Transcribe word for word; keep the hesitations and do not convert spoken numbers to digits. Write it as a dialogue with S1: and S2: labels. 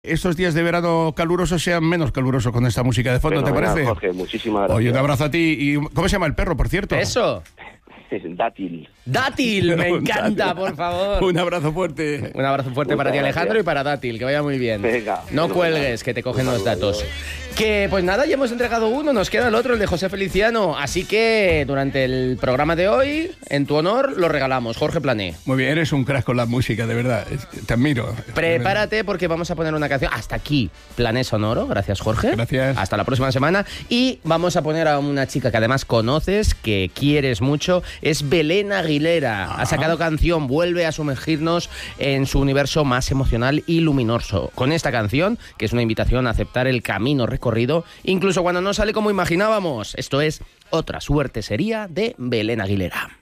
S1: estos días de verano calurosos sean menos calurosos con esta música de fondo, ¿te parece?
S2: Jorge, muchísimas gracias.
S1: Oye, un abrazo a ti. ¿Y cómo se llama el perro, por cierto?
S3: Eso.
S2: Dátil.
S3: Dátil, me encanta, por favor.
S1: Un abrazo fuerte.
S3: Un abrazo fuerte
S2: Muchas
S3: para ti, Alejandro,
S2: gracias.
S3: y para Dátil, que vaya muy bien.
S2: Venga.
S3: No cuelgues, que te cogen los datos. Que pues nada, ya hemos entregado uno, nos queda el otro, el de José Feliciano. Así que durante el programa de hoy, en tu honor, lo regalamos. Jorge Plané.
S1: Muy bien, eres un crack con la música, de verdad. Te admiro.
S3: Prepárate porque vamos a poner una canción. Hasta aquí, Plané Sonoro. Gracias, Jorge.
S1: Gracias.
S3: Hasta la próxima semana. Y vamos a poner a una chica que además conoces, que quieres mucho. Es Belén Aguilera.
S1: Ah.
S3: Ha sacado canción, vuelve a sumergirnos en su universo más emocional y luminoso. Con esta canción, que es una invitación a aceptar el camino recorrido, incluso cuando no sale como imaginábamos. Esto es Otra Suerte Sería, de Belén Aguilera.